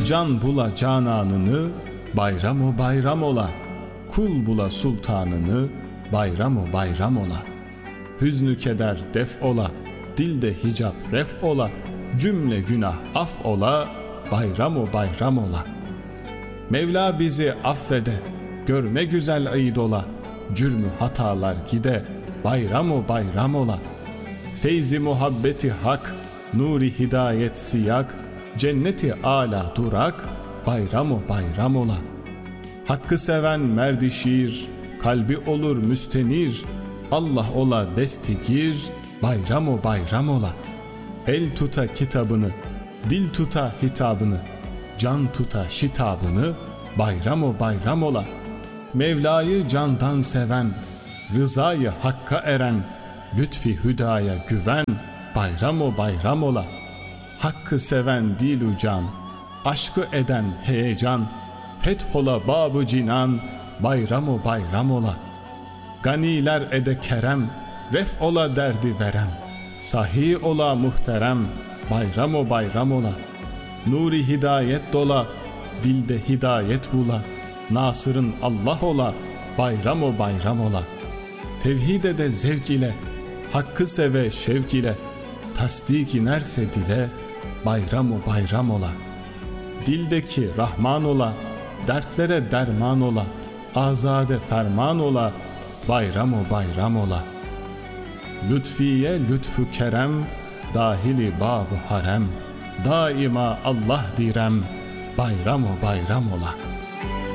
Can bula cananını, bayram-ı bayram ola. Kul bula sultanını, bayram-ı bayram ola. Hüznü keder def ola, dilde hicap ref ola. Cümle günah af ola, bayram-ı bayram ola. Mevla bizi affede, görme güzel ayıd ola. Cürmü hatalar gide, bayram-ı bayram ola. Feyzi muhabbeti hak, nuri hidayet siyak. Cenneti âlâ durak, bayram-ı bayram ola. Hakkı seven merdi şiir, kalbi olur müstenir. Allah ola destigir, bayram-ı bayram ola. El tuta kitabını, dil tuta hitabını, can tuta şitabını, bayram-ı bayram ola. Mevla'yı candan seven, rızayı hakka eren, lütfi hüdaya güven, bayram-ı bayram ola. Hakkı seven dil can, aşkı eden heyecan, fethola bab-ı cinan, bayram-ı bayram ola. Ganiler ede kerem, ref ola derdi verem, sahi ola muhterem, bayram-ı bayram ola. Nuri hidayet dola, dilde hidayet bula, Nasır'ın Allah ola, bayram-ı bayram ola. Tevhid ede zevk ile, hakkı seve şevk ile, tasdik inerse dile, bayram-ı bayram ola. Dildeki Rahman ola, dertlere derman ola, azade ferman ola, bayram-ı bayram ola. Lütfiye lütfü kerem, dahili bab-ı harem, daima Allah direm, bayram-ı bayram ola.